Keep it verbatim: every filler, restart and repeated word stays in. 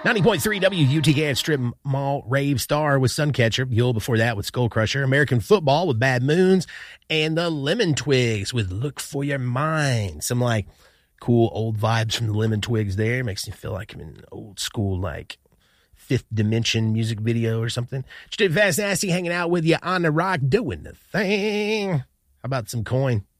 ninety point three W U T K at Strip Mall, Rave Star with Suncatcher, Yule before that with Skull Crusher, American Football with Bad Moons, and the Lemon Twigs with Look for Your Mind. Some like cool old vibes from the Lemon Twigs there. Makes me feel like I'm in an old school, like Fifth Dimension music video or something. Strip Fast Nasty hanging out with you on the rock, doing the thing. How about some coin?